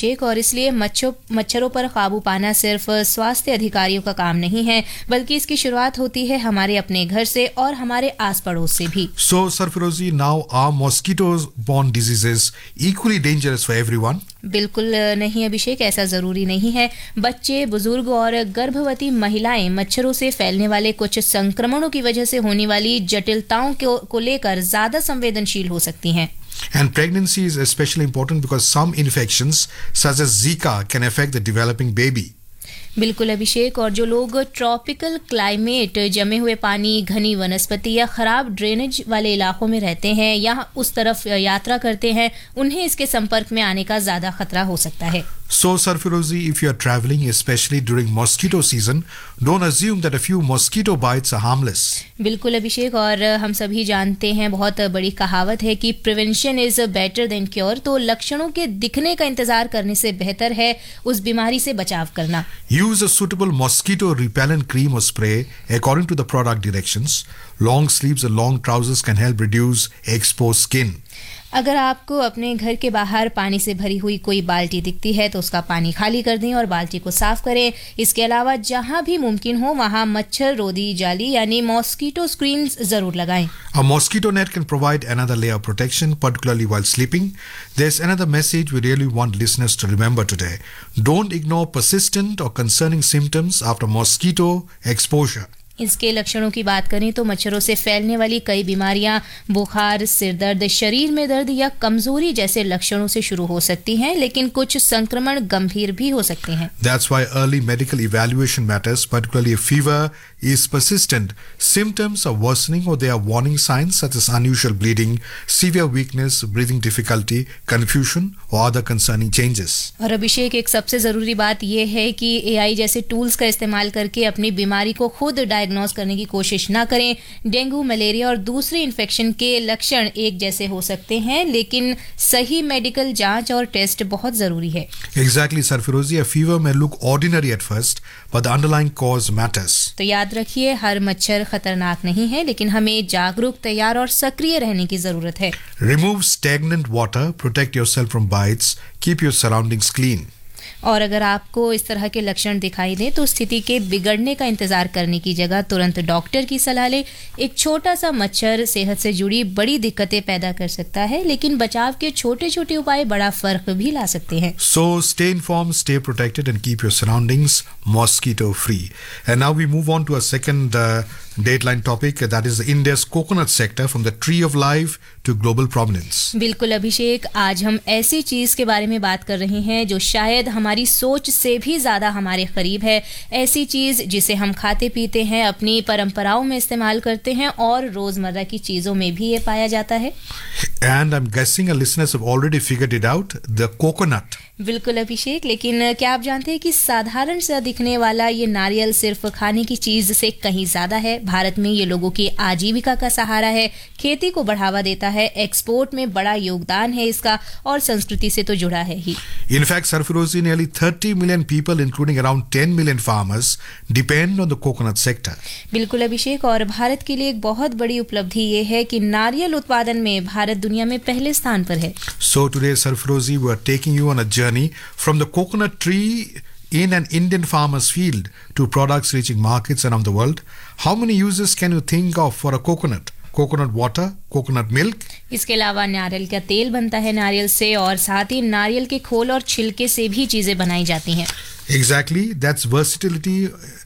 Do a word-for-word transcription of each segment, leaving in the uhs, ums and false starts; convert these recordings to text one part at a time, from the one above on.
अभिषेक, और इसलिए मच्छर मच्छरों पर काबू पाना सिर्फ स्वास्थ्य अधिकारियों का काम नहीं है, बल्कि इसकी शुरुआत होती है हमारे अपने घर से और हमारे आस पड़ोस से भी। So, Sarfarozi, now are mosquito-borne diseases equally dangerous for everyone? बिल्कुल नहीं अभिषेक, ऐसा जरूरी नहीं है। बच्चे, बुजुर्ग और गर्भवती महिलाएं मच्छरों से फैलने वाले कुछ संक्रमणों की वजह से होने वाली जटिलताओं को, को लेकर ज्यादा संवेदनशील हो सकती हैं। And pregnancy is especially important because some infections, such as Zika, can affect the developing baby. बिल्कुल अभिषेक, और जो लोग ट्रॉपिकल क्लाइमेट, जमे हुए पानी, घनी वनस्पति या खराब ड्रेनेज वाले इलाकों में रहते हैं या उस तरफ यात्रा करते हैं, उन्हें इसके संपर्क में आने का ज्यादा खतरा हो सकता है। So, Sarfarozi, if you are traveling, especially during mosquito season, don't assume that a few mosquito bites are harmless. बिल्कुल अभिषेक, और हम सभी जानते हैं, बहुत बड़ी कहावत है कि prevention is better than cure. तो लक्षणों के दिखने का इंतजार करने से बेहतर है उस बीमारी से बचाव करना। Use a suitable mosquito repellent cream or spray according to the product directions. Long sleeves and long trousers can help reduce exposed skin. अगर आपको अपने घर के बाहर पानी से भरी हुई कोई बाल्टी दिखती है तो उसका पानी खाली कर दें और बाल्टी को साफ करें। इसके अलावा जहां भी मुमकिन हो वहां मच्छर रोधी जाली यानी मॉस्किटो स्क्रीन्स जरूर लगाएं। A mosquito net can provide another layer of protection, particularly while sleeping. There's another message we really want listeners to remember today. Don't ignore persistent or concerning symptoms after mosquito exposure. इसके लक्षणों की बात करें तो मच्छरों से फैलने वाली कई बीमारियां बुखार, सिर दर्द, शरीर में दर्द या कमजोरी जैसे लक्षणों से शुरू हो सकती हैं, लेकिन कुछ संक्रमण गंभीर भी हो सकते हैं। That's why early medical evaluation matters, particularly if fever is persistent, symptoms are worsening or there are warning signs such as unusual bleeding, severe weakness, breathing difficulty, confusion or other concerning changes. और अभिषेक, एक सबसे जरूरी बात यह है कि AI जैसे tools का इस्तेमाल करके अपनी बीमारी को खुद डायग्नोस करने की कोशिश ना करें। डेंगू, मलेरिया और दूसरे इन्फेक्शन के लक्षण एक जैसे हो सकते हैं, लेकिन सही मेडिकल जांच और टेस्ट बहुत जरूरी है। Exactly, Sarfarozi. A fever may look ordinary at first, but the underlying cause matters. तो याद रखिए, हर मच्छर खतरनाक नहीं है, लेकिन हमें जागरूक, तैयार और सक्रिय रहने की जरूरत है। Remove stagnant water, protect yourself from bites, keep your surroundings clean. और अगर आपको इस तरह के लक्षण दिखाई दें तो स्थिति के बिगड़ने का इंतजार करने की जगह तुरंत डॉक्टर की सलाह लें। एक छोटा सा मच्छर सेहत से जुड़ी बड़ी दिक्कतें पैदा कर सकता है, लेकिन बचाव के छोटे छोटे उपाय बड़ा फर्क भी ला सकते हैं। So stay informed, stay protected and keep your surroundings mosquito free. And now we move on to a second uh, Dateline topic, that is India's coconut sector from the tree of life to global prominence. बिल्कुल अभिषेक, आज हम ऐसी चीज के बारे में बात कर रहे हैं जो शायद हमारी सोच से भी ज्यादा हमारे करीब है। ऐसी चीज जिसे हम खाते पीते हैं, अपनी परंपराओं में इस्तेमाल करते हैं और रोजमर्रा की चीजों में भी ये पाया जाता है। And I'm guessing our listeners have already figured it out, the coconut. बिल्कुल अभिषेक, लेकिन क्या आप जानते हैं कि साधारण सा दिखने वाला ये नारियल सिर्फ खाने की चीज से कहीं ज्यादा है। भारत में ये लोगों की आजीविका का सहारा है, खेती को बढ़ावा देता है, एक्सपोर्ट में बड़ा योगदान है इसका और संस्कृति से तो जुड़ा है ही। In fact, Sarfarozi, nearly thirty million people, including around ten million farmers, depend on the coconut sector. बिल्कुल अभिषेक, और भारत के लिए एक बहुत बड़ी उपलब्धि ये है कि नारियल उत्पादन में भारत दुनिया में पहले स्थान पर है। So today, Sarfarozi, we are taking you on a journey from the coconut tree in an Indian farmer's field to products reaching markets around the world. How many uses can you think of for a coconut? Coconut water, coconut milk. इसके अलावा नारियल का तेल बनता है नारियल से, और साथ ही नारियल के खोल और छिलके से भी चीजें बनाई जाती हैं। Exactly, that's versatility.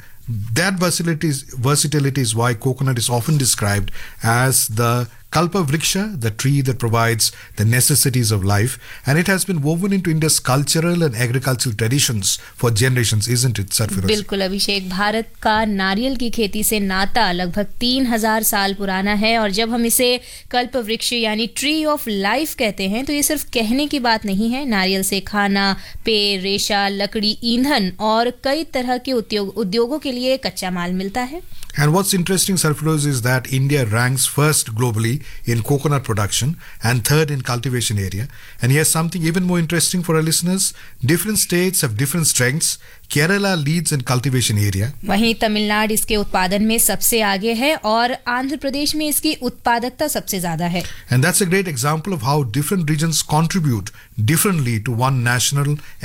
That versatility is, versatility is why coconut is often described as the Kalpavriksha, the tree that provides the necessities of life, and it has been woven into India's cultural and agricultural traditions for generations, isn't it, Sarfarozi? बिल्कुल अभिषेक, भारत का नारियल की खेती से नाता लगभग तीन हजार साल पुराना है, और जब हम इसे कल्प वृक्ष यानी ट्री ऑफ लाइफ कहते हैं तो ये सिर्फ कहने की बात नहीं है। नारियल से खाना, पेड़, रेशा, लकड़ी, ईंधन और कई तरह के उद्योग उद्योगों के लिए कच्चा माल मिलता है। And what's interesting, Sarfarozi, is that India ranks first globally in coconut production and third in cultivation area. And here's something even more interesting for our listeners. Different states have different strengths. Kerala leads in cultivation area. वहीं तमिलनाडु इसके उत्पादन में सबसे आगे है और आंध्र प्रदेश में इसकी उत्पादकता सबसे ज्यादा है। And that's a great example of how different regions contribute differently to one national